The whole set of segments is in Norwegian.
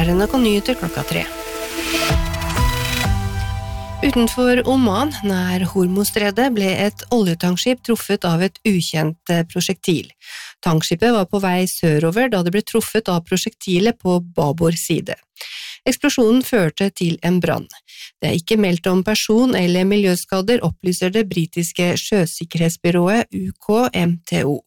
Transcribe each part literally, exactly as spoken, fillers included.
N R K Nyheter klokka tre. Utenfor Oman, nær Hormuzstredet, ble et oljetankskip truffet av et ukjent prosjektil. Tankskipet var på vei sørover da det ble truffet av prosjektilet på babord side. Eksplosjonen førte til en brann. Det er ikke meldt om person- eller miljøskader, opplyser det britiske sjøsikkerhetsbyrået U K M T O.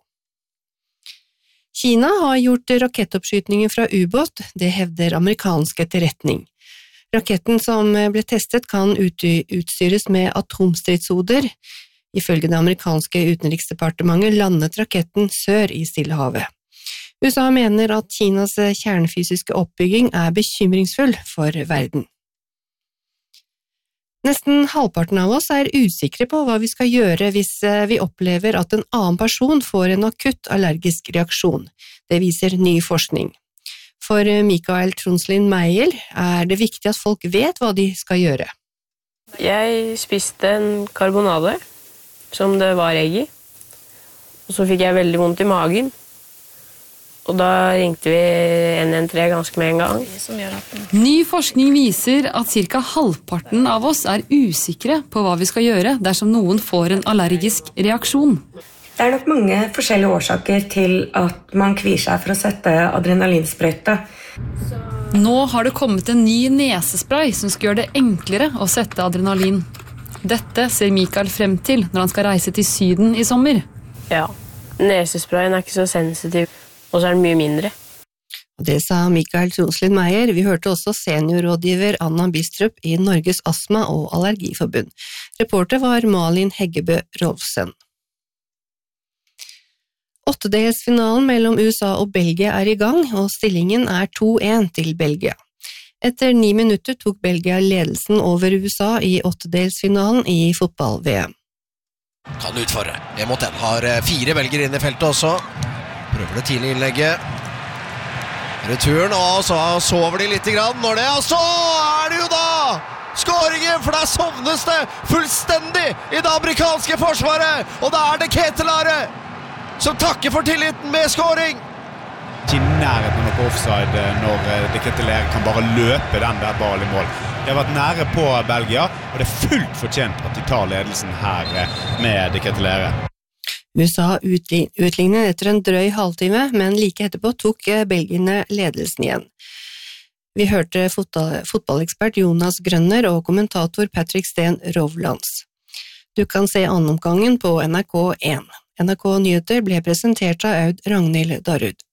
Kina har gjort rakettoppskytninger fra ubåt, det hevder amerikansk etterretning. Raketten som ble testet kan utstyres med atomstridshoder. Ifølge det amerikanske utenriksdepartementet landet raketten sør i Stillehavet. U S A mener at Kinas kjernefysiske oppbygging er bekymringsfull for verden. Nesten halvparten av oss er usikre på hva vi skal gjøre hvis vi opplever at en annen person får en akutt allergisk reaksjon. Det viser ny forskning. For Mikael Tronslind Meyer er det viktig at folk vet hva de skal gjøre. Jeg spiste en karbonade som det var egg i, og så fikk jeg veldig vondt i magen. Og da ringte vi ett ett tre ganske med en gang. Ny forskning viser at cirka halvparten av oss er usikre på hva vi skal gjøre dersom noen får en allergisk reaksjon. Det er nok mange forskjellige årsaker til at man kvier seg for å sette adrenalinsprøyte. Nå har det kommet en ny nesespray som skal gjøre det enklere å sette adrenalin. Dette ser Mikael frem til når han skal reise til Syden i sommer. Ja, nesesprayen er ikke så sensitiv, og så er den mye mindre. Og det sa Mikael Tronslind Meyer. Vi hørte også seniorrådgiver Anna Bistrup i Norges Astma- og Allergiforbund. Reporter var Malin Heggebø Rolfsen. Åttedelsfinalen mellom U S A og Belgia er i gang, og stillingen er to én til Belgia. Etter ni minutter tok Belgia ledelsen over U S A i åttedelsfinalen i fotball-V M. Kan utfordre. En mot en. Har fire belger inn i feltet også. Prøver det tidlig innlegget. Returen, og så sover de litt grann når det, og så er det jo da skåringen, for der sovnes det fullstendig i det amerikanske forsvaret, og da er det Ketelare som takker for tilliten med skåring. Ikke nærheten på offside når De Ketelare kan bare løpe den der ballen i mål. De har vært nære på Belgia, og det er fullt fortjent at de tar ledelsen her med De Ketelare. U S A utlignet etter en drøy halvtime, men like etterpå tok belgierne ledelsen igjen. Vi hørte fotballekspert Jonas Grønner og kommentator Patrick Steen Rovlands. Du kan se annenomgangen på N R K én. N R K Nyheter ble presentert av Aud Ragnhild Darud.